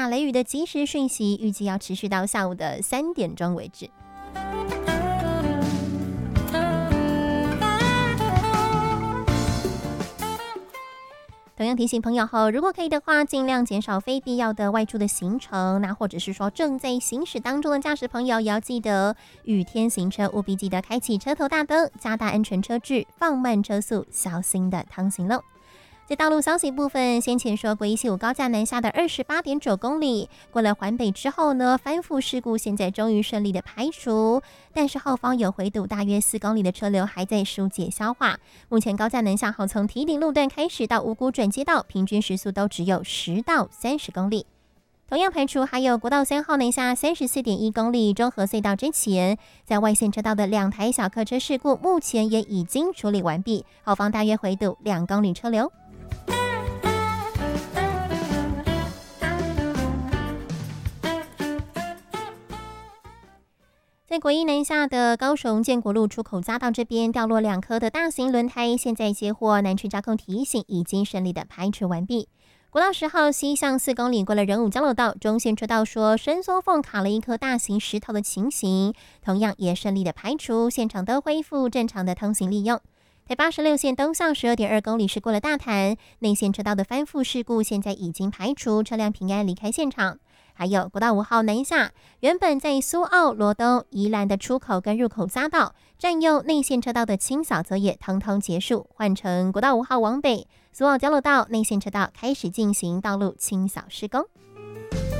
雷雨的即时讯息，预计要持续到下午的3点钟为止。同样提醒朋友后，如果可以的话，尽量减少非必要的外出的行程，那或者是说正在行驶当中的驾驶朋友，也要记得雨天行车务必记得开启车头大灯，加大安全车距，放慢车速，小心的趟行喽。在道路消息部分，先前说过175高架南下的28.9公里，过了环北之后呢，翻覆事故现在终于顺利的排除，但是后方有回堵大约4公里的车流还在疏解消化。目前高架南下后，从堤顶路段开始到五股转接道，平均时速都只有10到30公里。同样排除还有国道3号南下34.1公里，中和隧道之前，在外线车道的2台小客车事故，目前也已经处理完毕，后方大约回堵2公里车流。在国一南下的高雄建国路出口匝道这边掉落2颗的大型轮胎，现在接获南区交控提醒，已经顺利的排除完毕。国道10号西向4公里过了仁武交流道，中线车道说伸缩缝卡了一颗大型石头的情形，同样也顺利的排除，现场都恢复正常的通行利用。台86线东向12.2公里是过了大潭，内线车道的翻覆事故现在已经排除，车辆平安离开现场。还有国道5号南下，原本在苏澳、罗东、宜兰的出口跟入口匝道占用内线车道的清扫则也通通结束，换成国道5号往北，苏澳交流道内线车道开始进行道路清扫施工。